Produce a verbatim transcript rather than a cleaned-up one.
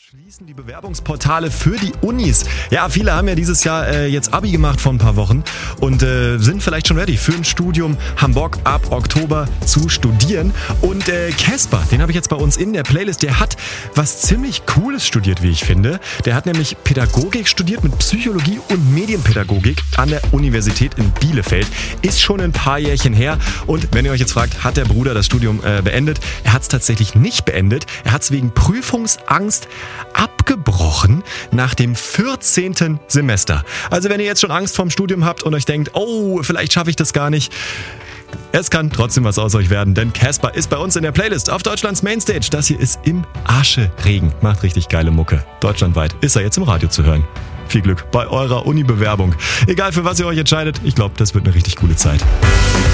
Schließen die Bewerbungsportale für die Unis. Ja, viele haben ja dieses Jahr äh, jetzt Abi gemacht vor ein paar Wochen und äh, sind vielleicht schon ready für ein Studium, haben Bock ab Oktober zu studieren. Und äh, Casper, den habe ich jetzt bei uns in der Playlist, der hat was ziemlich Cooles studiert, wie ich finde. Der hat nämlich Pädagogik studiert mit Psychologie und Medienpädagogik an der Universität in Bielefeld. Ist schon ein paar Jährchen her. Und wenn ihr euch jetzt fragt, hat der Bruder das Studium äh, beendet? Er hat es tatsächlich nicht beendet. Er hat es wegen Prüfungsangst abgebrochen nach dem vierzehnten Semester. Also wenn ihr jetzt schon Angst vorm Studium habt und euch denkt, oh, vielleicht schaffe ich das gar nicht, es kann trotzdem was aus euch werden, denn Casper ist bei uns in der Playlist auf Deutschlands Mainstage. Das hier ist Im Ascheregen. Macht richtig geile Mucke. Deutschlandweit ist er jetzt im Radio zu hören. Viel Glück bei eurer Uni-Bewerbung. Egal für was ihr euch entscheidet, ich glaube, das wird eine richtig coole Zeit.